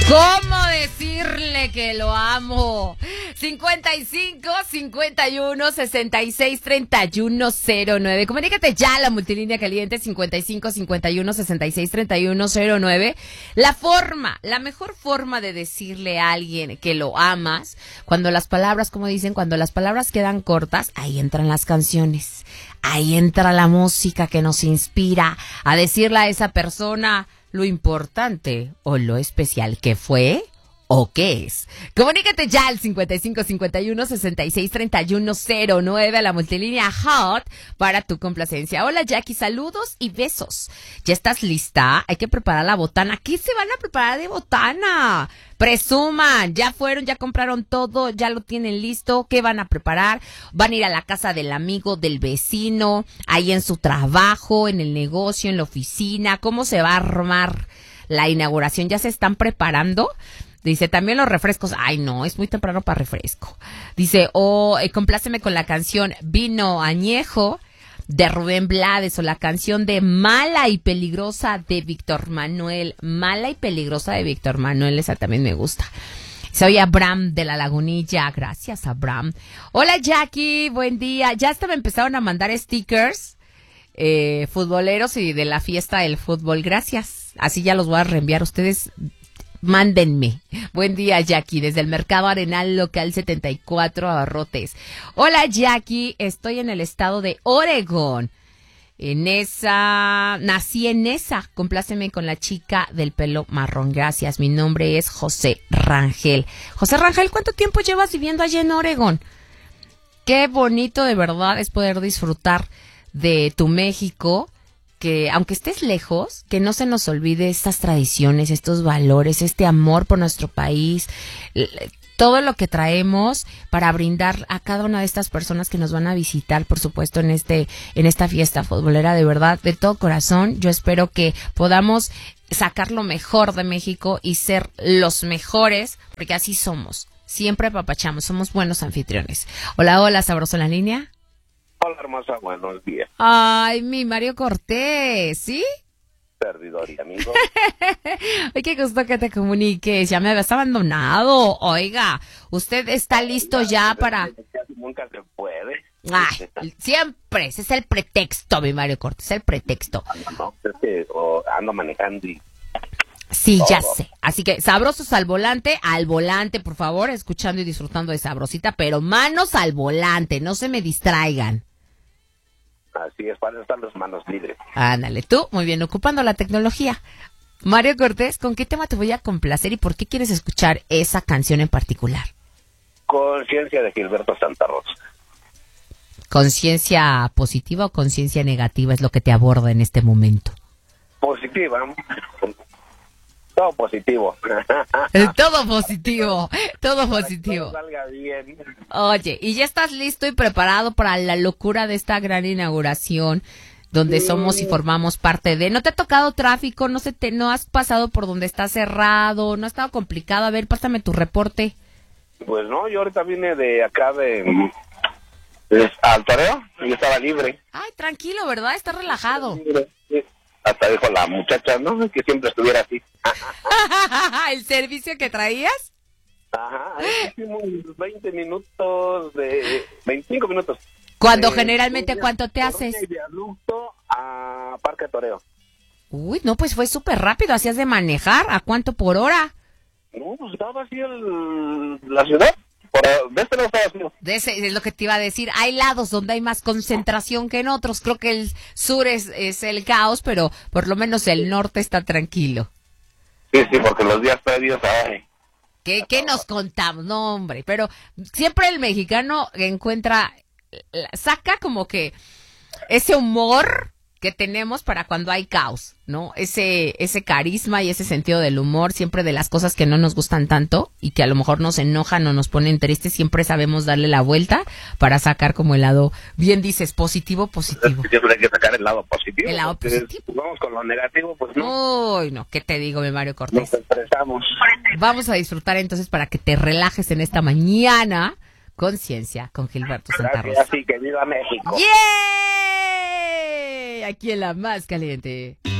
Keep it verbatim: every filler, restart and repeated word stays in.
¿Cómo decirle que lo amo? cincuenta y cinco, cincuenta y uno, sesenta y seis, treinta y uno, cero nueve. Comunícate ya a la multilínea caliente cincuenta y cinco, cincuenta y uno, sesenta y seis, treinta y uno, cero nueve. La forma, la mejor forma de decirle a alguien que lo amas, cuando las palabras, como dicen, cuando las palabras quedan cortas, ahí entran las canciones. Ahí entra la música que nos inspira a decirle a esa persona lo importante o lo especial que fue o qué es. Comunícate ya al cincuenta y cinco, cincuenta y uno, sesenta y seis, treinta y uno, cero nueve a la multilínea Hot para tu complacencia. Hola Jackie, saludos y besos. ¿Ya estás lista? Hay que preparar la botana. ¿Qué se van a preparar de botana? Presuman, ya fueron, ya compraron todo, ya lo tienen listo. ¿Qué van a preparar? Van a ir a la casa del amigo, del vecino, ahí en su trabajo, en el negocio, en la oficina. ¿Cómo se va a armar la inauguración? ¿Ya se están preparando? Dice, también los refrescos. Ay, no, es muy temprano para refresco. Dice, oh, eh, compláceme con la canción Vino Añejo de Rubén Blades o la canción de Mala y Peligrosa de Víctor Manuel. Mala y Peligrosa de Víctor Manuel, esa también me gusta. Soy Abraham de La Lagunilla. Gracias, Abraham. Hola, Jackie, buen día. Ya hasta me empezaron a mandar stickers eh, futboleros y de la fiesta del fútbol. Gracias. Así ya los voy a reenviar. Ustedes mándenme. Buen día, Jackie, desde el Mercado Arenal Local setenta y cuatro, Abarrotes. Hola, Jackie, estoy en el estado de Oregón. En esa, nací en esa. Compláceme con la chica del pelo marrón. Gracias. Mi nombre es José Rangel. José Rangel, ¿cuánto tiempo llevas viviendo allá en Oregón? Qué bonito de verdad es poder disfrutar de tu México. Que aunque estés lejos, que no se nos olvide estas tradiciones, estos valores, este amor por nuestro país, todo lo que traemos para brindar a cada una de estas personas que nos van a visitar, por supuesto, en este, en esta fiesta futbolera. De verdad, de todo corazón, yo espero que podamos sacar lo mejor de México y ser los mejores, porque así somos. Siempre apapachamos, somos buenos anfitriones. Hola, hola, sabroso en la línea. Hola, hermosa, buenos días. Ay, mi Mario Cortés, ¿sí? Servidor y amigo. Ay, qué gusto que te comuniques, ya me habías abandonado. Oiga, ¿usted está listo ya para...? Nunca se puede. Ay, siempre, ese es el pretexto, mi Mario Cortés, el pretexto. No, no, es que oh, ando manejando y... Sí, ya sé. Así que sabrosos al volante, al volante, por favor, escuchando y disfrutando de Sabrosita, pero manos al volante, no se me distraigan. Así es, para estar las manos libres. Ándale, tú, muy bien, ocupando la tecnología. Mario Cortés, ¿con qué tema te voy a complacer y por qué quieres escuchar esa canción en particular? Conciencia de Gilberto Santa Rosa. ¿Conciencia positiva o conciencia negativa es lo que te aborda en este momento? Positiva. Todo positivo. Todo positivo, todo positivo. Todo salga bien. Oye, ¿y ya estás listo y preparado para la locura de esta gran inauguración donde sí. somos y formamos parte de? ¿No te ha tocado tráfico? ¿No se te, no has pasado por donde está cerrado? ¿No ha estado complicado? A ver, pásame tu reporte. Pues no, yo ahorita vine de acá de... de al toreo y estaba libre. Ay, tranquilo, ¿verdad? Está relajado. Sí. Hasta dijo la muchacha, ¿no? Que siempre estuviera así. ¿El servicio que traías? Ajá, hicimos veinte minutos de... veinticinco minutos. Cuando de, generalmente, de, ¿cuánto te haces? De viaducto a Parque Toreo. Uy, no, pues fue súper rápido. ¿Hacías de manejar? ¿A cuánto por hora? No, pues estaba así el, la ciudad. Por, de este lado estaba así. De ese, es lo que te iba a decir. Hay lados donde hay más concentración que en otros. Creo que el sur es, es el caos, pero por lo menos el norte está tranquilo. Sí, sí, porque los días previos... Ay, ¿Qué, ¿Qué nos contamos? No, hombre, pero siempre el mexicano encuentra, saca como que ese humor que tenemos para cuando hay caos, ¿no? Ese ese carisma y ese sentido del humor, siempre de las cosas que no nos gustan tanto y que a lo mejor nos enojan o nos ponen tristes, siempre sabemos darle la vuelta para sacar como el lado, bien dices, positivo, positivo. Siempre hay que sacar el lado positivo. El lado positivo. Si vamos con lo negativo, pues no. Uy, no, ¿qué te digo, mi Mario Cortés? Nos expresamos. Vamos a disfrutar entonces para que te relajes en esta mañana. Conciencia con Gilberto Santa Rosa. Así que viva México. ¡Yeah! Aquí en la más caliente.